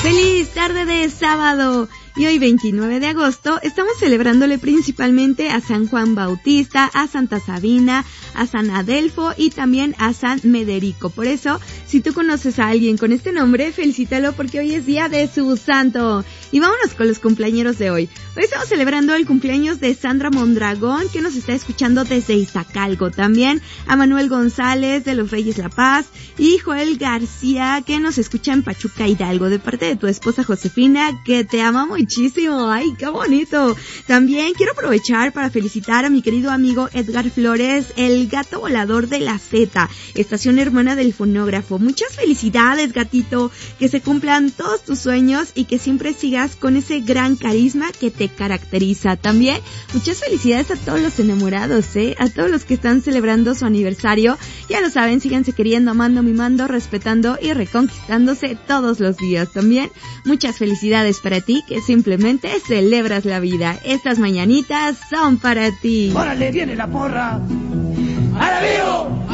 Feliz tarde de sábado. Y hoy 29 de agosto estamos celebrándole principalmente a San Juan Bautista, a Santa Sabina, a San Adelfo y también a San Mederico. Por eso, si tú conoces a alguien con este nombre, felicítalo porque hoy es día de su santo. Y vámonos con los cumpleañeros de hoy. Hoy estamos celebrando el cumpleaños de Sandra Mondragón, que nos está escuchando desde Iztacalco. También a Manuel González de los Reyes La Paz y Joel García, que nos escucha en Pachuca, Hidalgo, de parte de tu esposa Josefina, que te ama muchísimo. ¡Ay, qué bonito! También quiero aprovechar para felicitar a mi querido amigo Edgar Flores, el gato volador de la Z, estación hermana del fonógrafo. Muchas felicidades, gatito, que se cumplan todos tus sueños y que siempre sigas con ese gran carisma que te caracteriza. También muchas felicidades a todos los enamorados, a todos los que están celebrando su aniversario. Ya lo saben, síganse queriendo, amando, mimando, respetando y reconquistándose todos los días. También muchas felicidades para ti, que simplemente celebras la vida. Estas mañanitas son para ti. ¡Órale, viene la porra! ¡Alabío!